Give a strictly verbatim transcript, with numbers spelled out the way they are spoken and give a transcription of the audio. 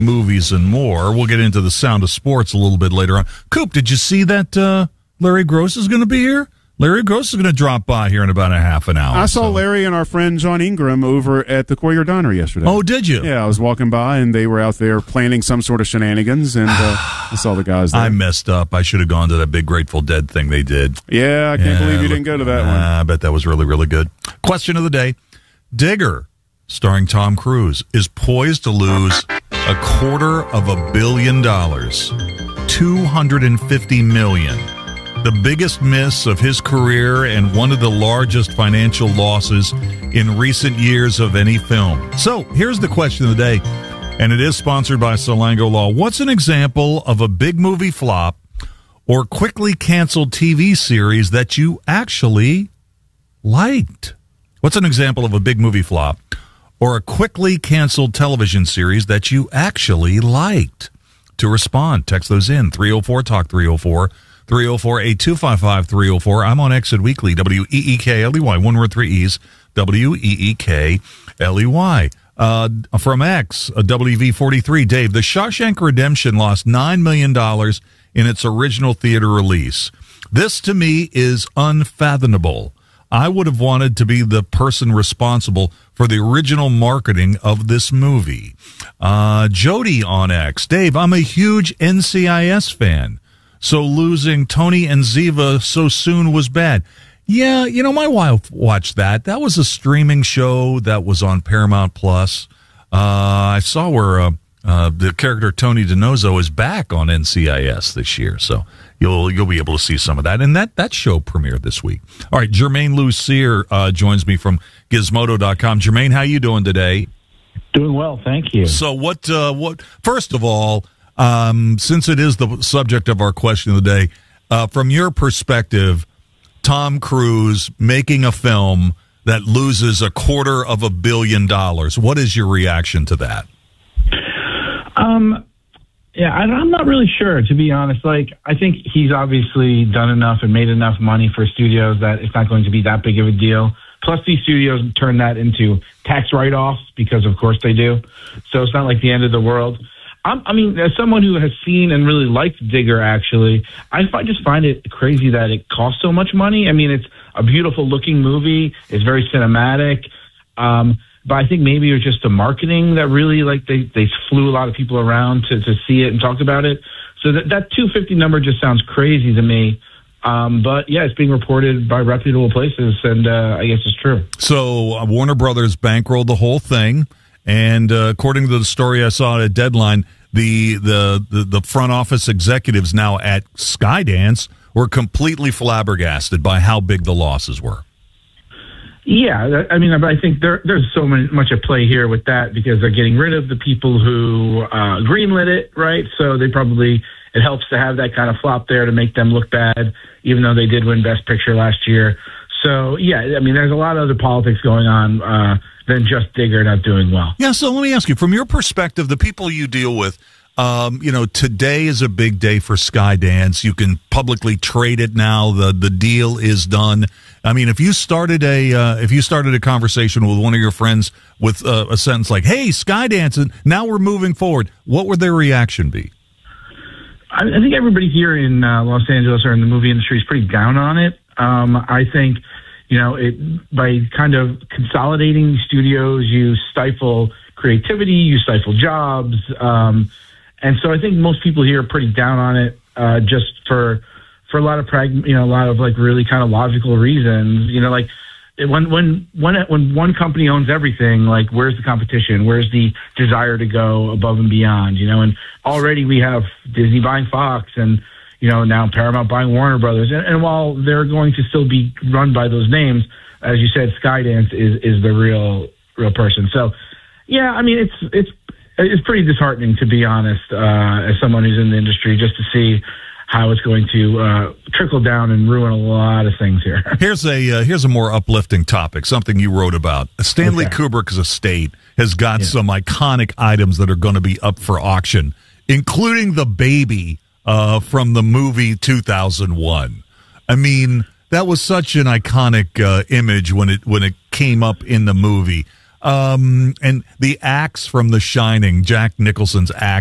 movies and more. We'll get into the sound of sports a little bit later on. Coop, did you see that uh, Larry Gross is going to be here? Larry Gross is going to drop by here in about a half an hour. I saw so. Larry and our friend John Ingram over at the Coyer Diner yesterday. Oh, did you? Yeah, I was walking by, and they were out there planning some sort of shenanigans, and uh, I saw the guys there. I messed up. I should have gone to that big Grateful Dead thing they did. Yeah, I can't yeah, believe you look, didn't go to that uh, one. I bet that was really, really good. Question of the day. Digger, starring Tom Cruise, is poised to lose a quarter of a billion dollars, two hundred fifty million dollars. The biggest miss of his career and one of the largest financial losses in recent years of any film. So here's the question of the day, and it is sponsored by Salango Law. What's an example of a big movie flop or quickly canceled T V series that you actually liked? What's an example of a big movie flop or a quickly canceled television series that you actually liked? To respond, text those in, three oh four talk three oh four, three oh four, eight two five five, three oh four. I'm on Exit Weekly, W E E K L E Y, one word, three E's, W E E K L E Y. Uh, from X, uh, W V forty-three, Dave, The Shawshank Redemption lost nine million dollars in its original theater release. This, to me, is unfathomable. I would have wanted to be the person responsible for the original marketing of this movie. Uh, Jody on X, Dave, I'm a huge N C I S fan. So losing Tony and Ziva so soon was bad. Yeah, you know, my wife watched that. That was a streaming show that was on Paramount Plus. Uh, I saw where uh, uh, the character Tony DiNozzo is back on N C I S this year, so you'll you'll be able to see some of that. And that, that show premiered this week. All right, Jermaine Lucier uh, joins me from Gizmodo dot com. Jermaine, how you doing today? Doing well, thank you. So what? Uh, what? First of all, Um, since it is the subject of our question of the day, uh, from your perspective, Tom Cruise making a film that loses a quarter of a billion dollars, what is your reaction to that? Um, yeah, I, I'm not really sure, to be honest. Like, I think he's obviously done enough and made enough money for studios that it's not going to be that big of a deal. Plus, these studios turn that into tax write-offs because, of course, they do. So it's not like the end of the world. I'm, I mean, as someone who has seen and really liked Digger, actually, I find, just find it crazy that it costs so much money. I mean, it's a beautiful-looking movie. It's very cinematic. Um, but I think maybe it was just the marketing that really, like, they, they flew a lot of people around to, to see it and talk about it. So that, that two hundred fifty number just sounds crazy to me. Um, but, yeah, it's being reported by reputable places, and uh, I guess it's true. So uh, Warner Brothers bankrolled the whole thing. And uh, according to the story I saw at Deadline, the, the the the front office executives now at Skydance were completely flabbergasted by how big the losses were. Yeah, I mean, I think there, there's so much at play here with that because they're getting rid of the people who uh, greenlit it, right? So they probably, it helps to have that kind of flop there to make them look bad, even though they did win Best Picture last year. So, yeah, I mean, there's a lot of other politics going on uh, than just Digger not doing well. Yeah, so let me ask you, from your perspective, the people you deal with, um, you know, today is a big day for Skydance. You can publicly trade it now. The the deal is done. I mean, if you started a uh, if you started a conversation with one of your friends with uh, a sentence like, "Hey, Skydance, and now we're moving forward," what would their reaction be? I, I think everybody here in uh, Los Angeles or in the movie industry is pretty down on it. Um, I think, you know, it by kind of consolidating studios, you stifle creativity, you stifle jobs. Um, and so I think most people here are pretty down on it uh, just for for a lot of, prag- you know, a lot of like really kind of logical reasons. You know, like when when when when one company owns everything, like where's the competition? Where's the desire to go above and beyond? You know, and already we have Disney buying Fox and, you know, now Paramount buying Warner Brothers. And, and while they're going to still be run by those names, as you said, Skydance is, is the real real person. So, yeah, I mean, it's it's it's pretty disheartening, to be honest, uh, as someone who's in the industry, just to see how it's going to uh, trickle down and ruin a lot of things here. Here's a uh, here's a more uplifting topic, something you wrote about. Stanley okay. Kubrick's estate has got yeah. some iconic items that are going to be up for auction, including the baby uh, from the movie two thousand one. I mean, that was such an iconic uh, image when it when it came up in the movie. Um, and the axe from The Shining, Jack Nicholson's axe.